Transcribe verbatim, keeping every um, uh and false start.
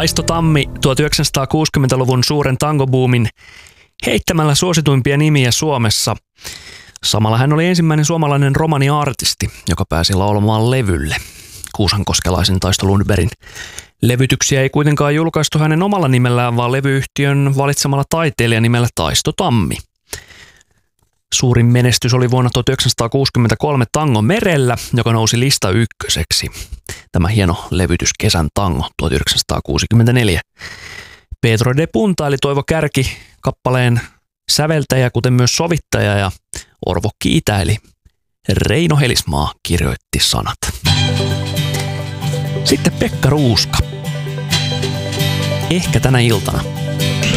Taisto Tammi tuhatyhdeksänsataakuusikymmentäluvun suuren tangoboomin heittämällä suosituimpia nimiä Suomessa. Samalla hän oli ensimmäinen suomalainen romaniartisti, joka pääsi laulamaan levylle. Kuusankoskelaisen Taisto Lundbergin levytyksiä ei kuitenkaan julkaistu hänen omalla nimellään, vaan levyyhtiön valitsemalla taiteilijan nimellä Taisto Tammi. Suurin menestys oli vuonna tuhatyhdeksänsataakuusikymmentäkolme Tango merellä, joka nousi lista ykköseksi. Tämä hieno levytys Kesän tango tuhatyhdeksänsataakuusikymmentäneljä. Pedro de Punta eli Toivo Kärki kappaleen säveltäjä, kuten myös sovittaja, ja Orvo Kiitä eli Reino Helismaa kirjoitti sanat. Sitten Pekka Ruuska. Ehkä tänä iltana.